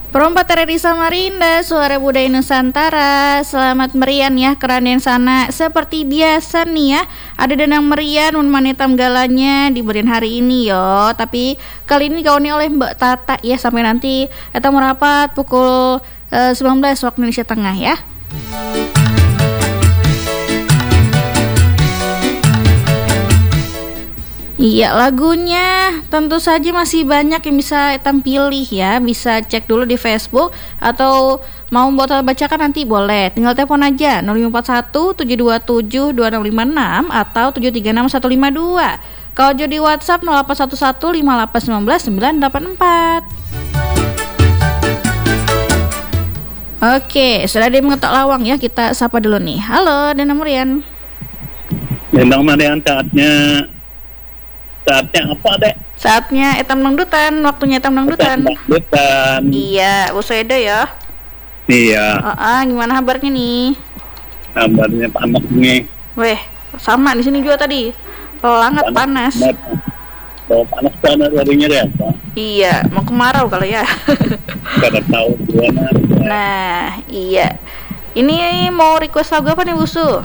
Perompak Teredi Samarinda, suara budaya Nusantara. Selamat merian ya keraden sana. Seperti biasa nih ya, ada Danang Merian Manitam galanya diberian hari ini yo. Tapi kali ini digauni oleh Mbak Tata ya. Sampai nanti kita merapat pukul 19 waktu Indonesia Tengah ya. Iya, lagunya tentu saja masih banyak yang bisa Etam pilih ya. Bisa cek dulu di Facebook atau mau buat bacakan nanti boleh. Tinggal telepon aja 0541 727 2656 atau 736 152. Kalau jadi WhatsApp 0811 5819 98. Oke, sudah ada yang mengetok lawang ya. Kita sapa dulu nih. Halo, Danang Merian. Danang Merian saatnya apa dek? Saatnya Etam Dangdutan, waktunya Etam Dangdutan. Iya, Bu Sweda ya. Iya. Gimana kabarnya nih? Kabarnya panas nih. Weh, sama di sini juga tadi. Hangat panas. Oh, panas harinya deh apa? Iya, mau kemarau kalau ya. Kada tahu gimana. Nah, iya. Ini mau request lagu apa nih, Busu?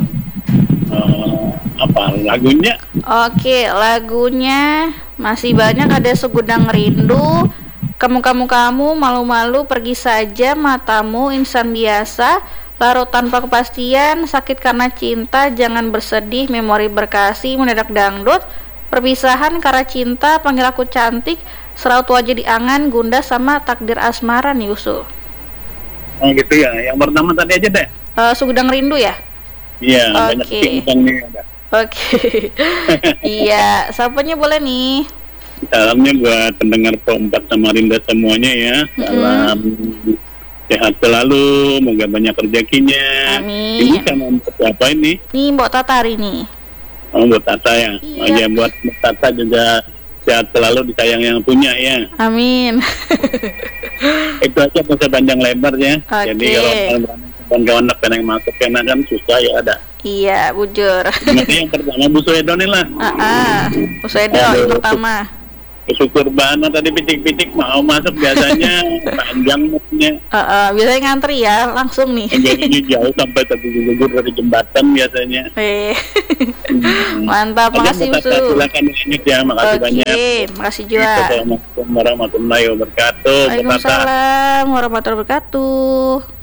Apa lagunya? Oke, lagunya masih banyak, ada Segudang Rindu, Kamu Malu-malu, Pergi Saja, Matamu, Insan Biasa, Larut Tanpa Kepastian, Sakit Karena Cinta, Jangan Bersedih, Memori Berkasih, Mendadak Dangdut, Perpisahan, Karena Cinta, Panggil Aku Cantik, Seraut Wajah di Angan, Gunda, sama Takdir Asmara nih Usul. Oh gitu ya, yang pertama tadi aja deh. Segudang Rindu ya? Iya, banyak pinggang nih ada. Oke. Iya, sapanya boleh nih. Salamnya buat pendengar Perompak Samarinda semuanya ya. Salam sehat selalu, moga banyak rezekinya. Amin. Ini sama siapa ini? Nih Mbak Tata hari ini. Oh, buat Tata ya. Iya. Buat Tata juga sehat selalu, disayang yang punya ya. Amin. Itu aja bisa panjang lebar ya. Okay. Jadi kalau kawan-kawan pengen masuk karena kan susah ya ada. Iya, bujur. Nanti yang pertama Bu Suedo nih lah. Bu Suedo yang pertama. Syukur banget tadi pitik-pitik mau masuk biasanya panjang maksudnya. Biasanya ngantri ya, langsung nih. Biasanya jauh sampai tadi gugur dari jembatan biasanya. Mantap, makasih Bu. Silakan lanjut ya, makasih banyak. Oke, makasih juga. Assalamualaikum warahmatullahi wabarakatuh. Waalaikumsalam warahmatullahi wabarakatuh.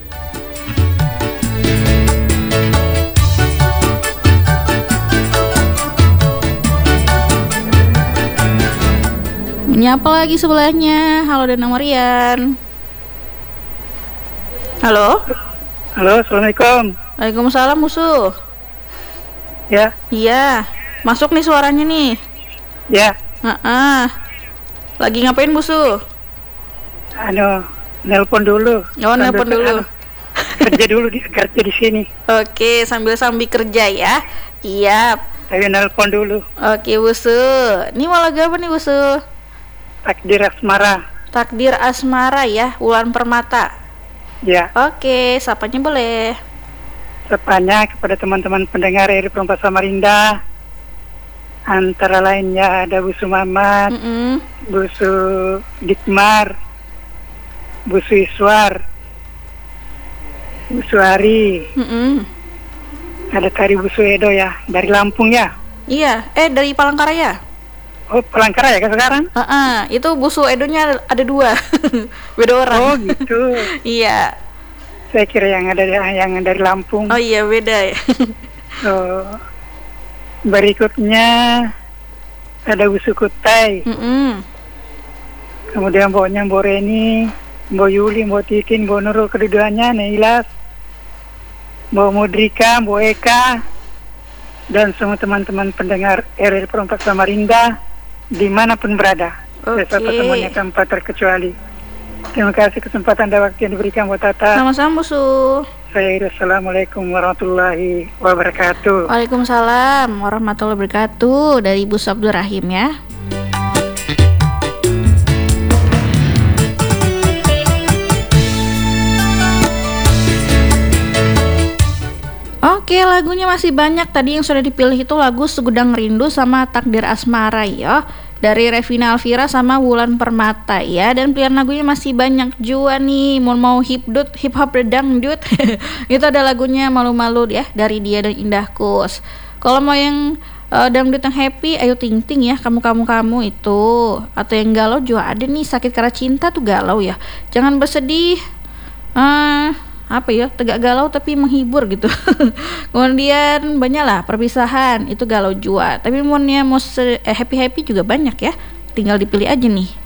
Nyapa lagi sebelahnya. Halo Danang Merian. Halo. Halo, assalamualaikum. Waalaikumsalam Musuh. Ya. Iya. Masuk nih suaranya nih. Ya. Lagi ngapain Musuh? Nelpon dulu. Nelpon dulu. Kerja di sini. Oke, sambil kerja ya. Iya. Saya nelpon dulu. Oke Musuh. Ini mau lagu apa nih Musuh? Takdir Asmara. Takdir Asmara ya, Wulan Permata. Ya. Oke, sapanya boleh. Sapanya kepada teman-teman pendengar RRI Perompak Samarinda. Antara lainnya ada Busu Mamat, Busu Dikmar, Busu Iswar, Busu Ari. Ada tadi Busu Edo ya, dari Lampung ya. Iya, dari Palangkaraya. Oh, Palangkaraya kan sekarang? Itu Busu Edonya ada 2. Beda orang. Oh gitu. Iya. Saya kira yang dari Lampung. Oh iya, beda ya. Berikutnya ada Busu Kutai. Kemudian Mboknya Mbok Reni, Mbok Yuli, Mbok Titin, Mbok Nurul keduanya, Neilas, Mbok Mudrika, Mbok Eka, dan semua teman-teman pendengar RRI Perompak Samarinda dimanapun berada. Saya sapa semuanya tanpa terkecuali. Terima kasih kesempatan dan waktu yang diberikan buat Tata. Sama-sama Musuh. Assalamualaikum warahmatullahi wabarakatuh. Waalaikumsalam warahmatullahi wabarakatuh. Dari Bus Abdul Rahim ya. Oke, lagunya masih banyak. Tadi yang sudah dipilih itu lagu Segudang Rindu sama Takdir Asmara ya. dari Revina Alvira sama Wulan Permata ya. Dan pilihan lagunya masih banyak juga nih. Mau hip hop dangdut itu ada lagunya Malu-Malu ya dari Dia dan Indah Kus. Kalau mau yang dangdut yang happy, Ayu Ting Ting ya, kamu itu. Atau yang galau juga ada nih, Sakit Karena Cinta tuh galau ya. Jangan Bersedih, apa ya, tegak galau tapi menghibur gitu. Kemudian banyak lah, Perpisahan itu galau juga. Tapi mau happy juga banyak ya, tinggal dipilih aja nih.